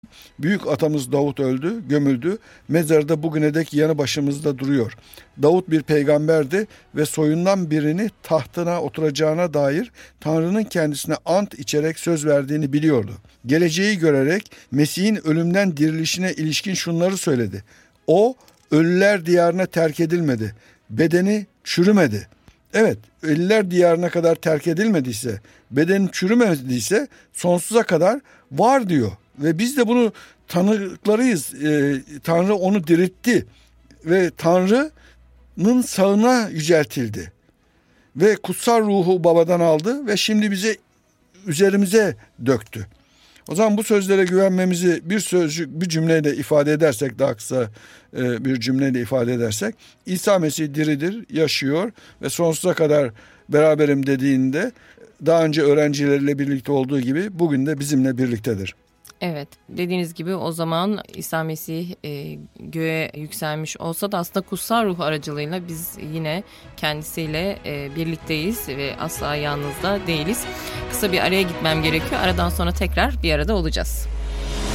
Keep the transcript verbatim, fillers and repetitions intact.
Büyük atamız Davut öldü, gömüldü. Mezarı da bugüne dek yanı başımızda duruyor. Davut bir peygamberdi ve soyundan birini tahtına oturacağına dair Tanrı'nın kendisine ant içerek söz verdiğini biliyordu. Geleceği görerek Mesih'in ölümden dirilişine ilişkin şunları söyledi. O ölüler diyarına terk edilmedi. Bedeni çürümedi. Evet, ölüler diyarına kadar terk edilmediyse, bedeni çürümediyse sonsuza kadar var diyor. Ve biz de bunu tanıklarıyız. Ee, Tanrı onu diriltti ve Tanrı'nın sağına yüceltildi. Ve kutsal ruhu babadan aldı ve şimdi bize üzerimize döktü. O zaman bu sözlere güvenmemizi bir sözcük, bir cümleyle ifade edersek, daha kısa e, bir cümleyle ifade edersek, İsa Mesih diridir, yaşıyor ve sonsuza kadar beraberim dediğinde daha önce öğrencileriyle birlikte olduğu gibi bugün de bizimle birliktedir. Evet, dediğiniz gibi o zaman İsa Mesih e, göğe yükselmiş olsa da aslında kutsal ruh aracılığıyla biz yine kendisiyle e, birlikteyiz ve asla yalnız da değiliz. Kısa bir araya gitmem gerekiyor. Aradan sonra tekrar bir arada olacağız.